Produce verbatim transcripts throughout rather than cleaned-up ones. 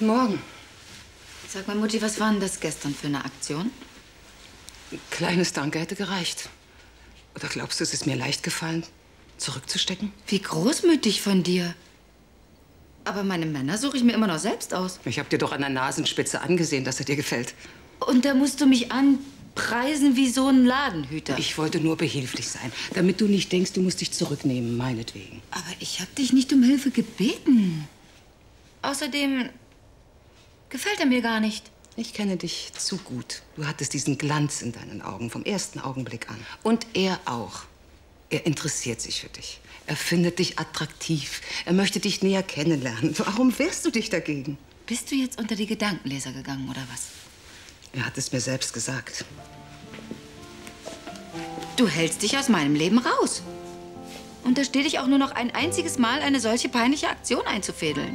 Guten Morgen. Sag mal, Mutti, was war denn das gestern für eine Aktion? Ein kleines Danke hätte gereicht. Oder glaubst du, es ist mir leicht gefallen, zurückzustecken? Wie großmütig von dir. Aber meine Männer suche ich mir immer noch selbst aus. Ich habe dir doch an der Nasenspitze angesehen, dass er dir gefällt. Und da musst du mich anpreisen wie so ein Ladenhüter. Ich wollte nur behilflich sein, damit du nicht denkst, du musst dich zurücknehmen, meinetwegen. Aber ich habe dich nicht um Hilfe gebeten. Außerdem gefällt er mir gar nicht. Ich kenne dich zu gut. Du hattest diesen Glanz in deinen Augen vom ersten Augenblick an. Und er auch. Er interessiert sich für dich. Er findet dich attraktiv. Er möchte dich näher kennenlernen. Warum wehrst du dich dagegen? Bist du jetzt unter die Gedankenleser gegangen, oder was? Er hat es mir selbst gesagt. Du hältst dich aus meinem Leben raus. Untersteh dich auch nur noch ein einziges Mal, eine solche peinliche Aktion einzufädeln.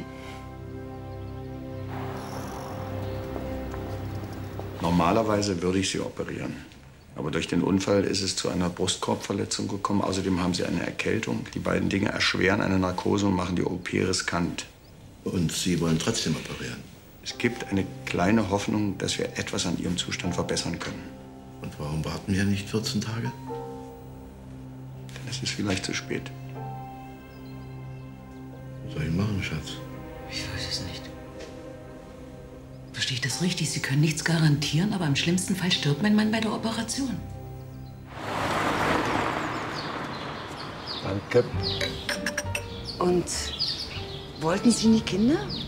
Normalerweise würde ich Sie operieren. Aber durch den Unfall ist es zu einer Brustkorbverletzung gekommen. Außerdem haben Sie eine Erkältung. Die beiden Dinge erschweren eine Narkose und machen die O P riskant. Und Sie wollen trotzdem operieren? Es gibt eine kleine Hoffnung, dass wir etwas an Ihrem Zustand verbessern können. Und warum warten wir nicht vierzehn Tage? Dann ist es vielleicht zu spät. Was soll ich machen, Schatz? Ich weiß es nicht. Verstehe ich das richtig? Sie können nichts garantieren, aber im schlimmsten Fall stirbt mein Mann bei der Operation. Danke. Und wollten Sie nie Kinder?